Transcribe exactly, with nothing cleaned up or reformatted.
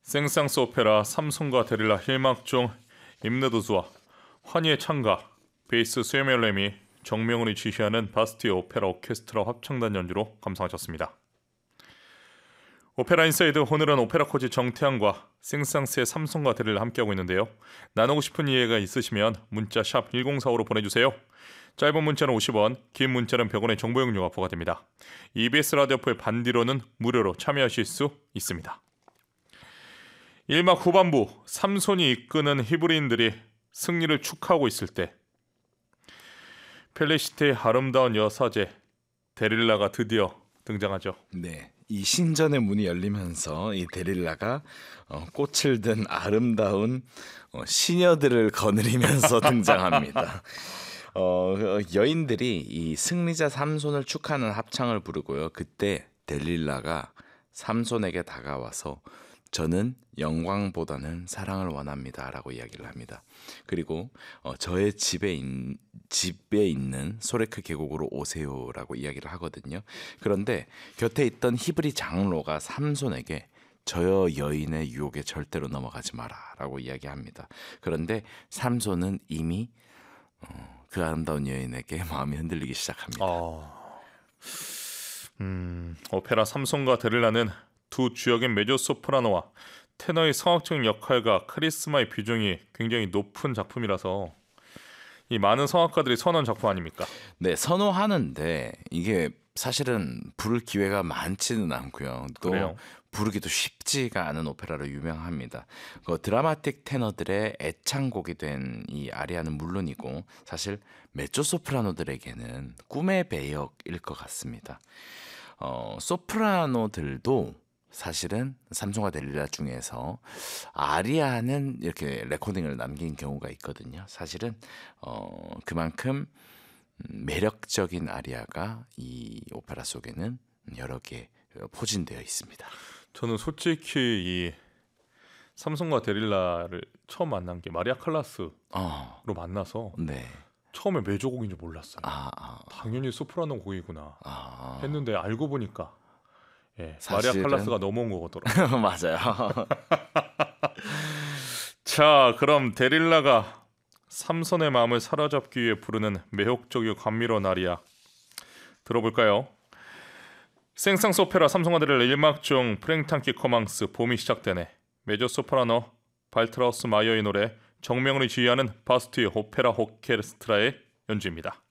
생상스 오페라 삼손과 데릴라 힐막종 임느두즈와 환희의 창가 베이스 수에멜렘이 정명훈이 지휘하는 바스티의 오페라 오케스트라 합창단 연주로 감상하셨습니다. 오페라 인사이드 오늘은 오페라 코치 정태환과 생상스의 삼손과 데릴라 함께하고 있는데요. 나누고 싶은 이해가 있으시면 문자 샵 일공사오로 보내주세요. 짧은 문자는 오십 원, 긴 문자는 백 원의 정보 용료가 부과됩니다. 이비에스 라디오포의 반디로는 무료로 참여하실 수 있습니다. 일 막 후반부 삼손이 이끄는 히브리인들이 승리를 축하하고 있을 때 펠레시테의 아름다운 여사제 데릴라가 드디어 등장하죠. 네, 이 신전의 문이 열리면서 이 데릴라가 어, 꽃을 든 아름다운 어, 시녀들을 거느리면서 등장합니다. 어, 여인들이 이 승리자 삼손을 축하하는 합창을 부르고요. 그때 데릴라가 삼손에게 다가와서 저는 영광보다는 사랑을 원합니다라고 이야기를 합니다. 그리고 어, 저의 집에, 있, 집에 있는 소레크 계곡으로 오세요라고 이야기를 하거든요. 그런데 곁에 있던 히브리 장로가 삼손에게 저 여인의 유혹에 절대로 넘어가지 마라라고 이야기합니다. 그런데 삼손은 이미 어, 그 아름다운 여인에게 마음이 흔들리기 시작합니다. 어... 음, 오페라 삼손과 데릴라는 두 주역인 메조소프라노와 테너의 성악적 역할과 카리스마의 비중이 굉장히 높은 작품이라서 이 많은 성악가들이 선호한 작품 아닙니까? 네, 선호하는데 이게 사실은 부를 기회가 많지는 않고요. 또 그래요? 부르기도 쉽지가 않은 오페라로 유명합니다. 그 드라마틱 테너들의 애창곡이 된 이 아리아는 물론이고 사실 메조소프라노들에게는 꿈의 배역일 것 같습니다. 어, 소프라노들도 사실은 삼손과 데릴라 중에서 아리아는 이렇게 레코딩을 남긴 경우가 있거든요. 사실은 어, 그만큼 매력적인 아리아가 이 오페라 속에는 여러 개 포진되어 있습니다. 저는 솔직히 이 삼손과 데릴라를 처음 만난 게 마리아 칼라스로 어, 만나서 네. 처음에 메조곡인 줄 몰랐어요. 아, 아, 당연히 소프라노 곡이구나 아. 했는데 알고 보니까 예, 사실은- 마리아 칼라스가 넘어온 거더라고요. 맞아요. 자, 그럼 데릴라가 삼손의 마음을 사로잡기 위해 부르는 매혹적이고 감미로운 아리아 들어볼까요? 생상스 오페라 삼손과 데릴라 일 막중 프랭탄키 커망스 봄이 시작되네 메조소프라노 발트라우스 마이어의 노래 정명훈이 지휘하는 바스티의 오페라 오케스트라의 연주입니다.